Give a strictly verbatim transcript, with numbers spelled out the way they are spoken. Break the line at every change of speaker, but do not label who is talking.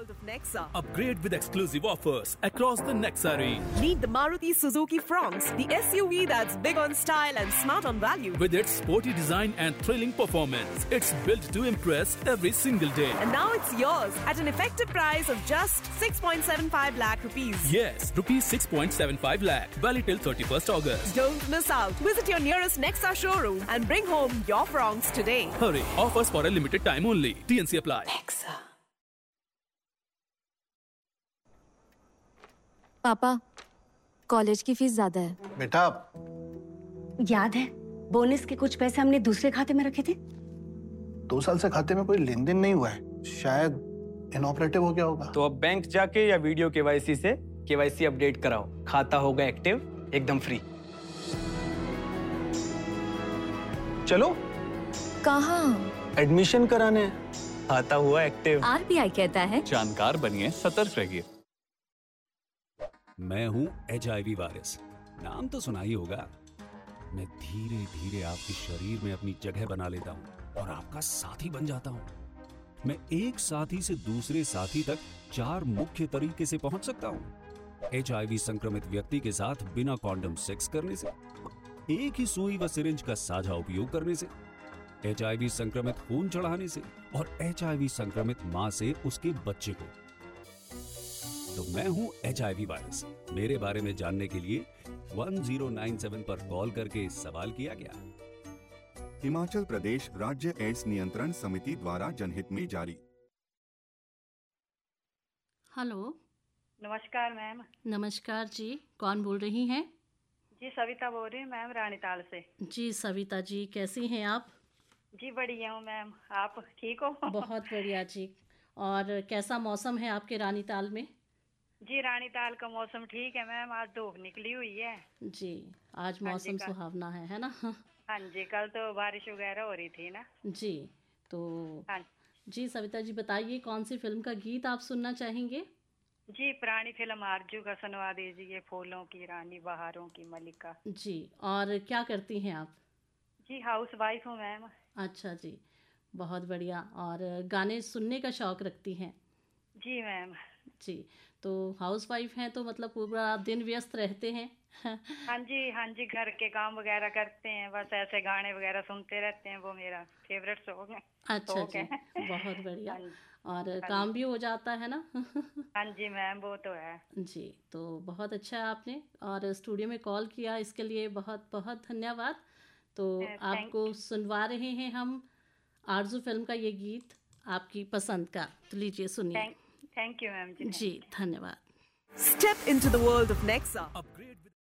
world of Nexa.
Upgrade with exclusive offers across the Nexa range.
Meet the Maruti Suzuki Fronx, the S U V that's big on style and smart on value.
With its sporty design and thrilling performance, it's built to impress every single day.
And now it's yours at an effective price of just six point seven five lakh rupees.
Yes, rupees six point seven five lakh, valid till thirty-first August.
Don't miss out. Visit your nearest Nexa showroom and bring home your Fronx today.
Hurry, offers for a limited time only. T N C apply.
Nexa.
पापा, college की fees ज्यादा है।
बेटा,
याद है bonus के कुछ पैसे हमने दूसरे खाते में रखे थे।
दो साल से खाते में कोई लेन देन नहीं हुआ है, शायद इनऑपरेटिव हो गया होगा।
तो अब बैंक जाके या वीडियो केवाईसी से केवाईसी अपडेट कराओ, खाता होगा एक्टिव एकदम फ्री। चलो
कहाँ?
एडमिशन कराने, खाता हुआ एक्टिव।
आरबीआई कहता है
जानकार बनिए, सतर्क रहिए।
मैं हूँ एच आई वी वायरस, नाम तो सुना ही होगा। मैं धीरे धीरे आपके शरीर में अपनी जगह बना लेता हूँ और आपका साथी बन जाता हूँ। मैं एक साथी से दूसरे साथी तक चार मुख्य तरीके से पहुंच सकता हूँ। एच आई वी संक्रमित व्यक्ति के साथ बिना कॉन्डम सेक्स करने से, एक ही सुई व सिरिंज का साझा उपयोग करने से, एच आई वी संक्रमित खून चढ़ाने से और एच आई वी संक्रमित मां से उसके बच्चे को। तो मैं हूं एच आई वी वायरस। मेरे बारे में जानने के लिए वन ज़ीरो नाइन सेवन पर कॉल करके सवाल किया गया।
हिमाचल प्रदेश राज्य एड्स नियंत्रण समिति द्वारा जनहित में जारी।
हेलो,
नमस्कार मैम।
नमस्कार जी, कौन बोल रही हैं?
जी सविता बोल रही हूँ मैम, रानीताल से।
जी सविता जी, कैसी हैं आप?
जी बढ़िया हूँ मैम, आप ठीक हो?
बहुत बढ़िया जी। और कैसा मौसम है आपके रानीताल में?
जी रानीताल का मौसम ठीक है मैम, आज धूप निकली हुई है।
जी, आज मौसम सुहावना है है ना?
हाँ जी, कल तो बारिश वगैरह हो रही थी ना।
जी, तो
हाँ
जी सविता जी बताइए, कौन सी फिल्म का गीत आप सुनना चाहेंगे?
जी पुरानी फिल्म आरजू का सुनवा दीजिए, फूलों की रानी बहारों की मलिका।
जी, और क्या करती हैं आप?
जी हाउस वाइफ हूँ मैम।
अच्छा जी, बहुत बढ़िया। और गाने सुनने का शौक रखती हैं?
जी मैम।
जी, तो हाउस वाइफ हैं तो मतलब पूरा दिन व्यस्त रहते हैं?
हाँ जी हाँ जी, घर के काम वगैरह करते हैं, बस ऐसे गाने वगैरह सुनते रहते हैं, वो मेरा फेवरेट सॉन्ग है।
अच्छा जी, बहुत बढ़िया। और काम भी हो जाता है ना?
हाँ जी मैम, वो तो है।
जी, तो बहुत अच्छा है आपने और स्टूडियो में कॉल किया, इसके लिए बहुत बहुत धन्यवाद। तो आपको सुनवा रहे हैं हम आरजू फिल्म का ये गीत, आपकी पसंद का। तो लीजिए सुनिए।
थैंक यू मैम जी।
जी धन्यवाद।
Step into the world of Nexa.
Upgrade with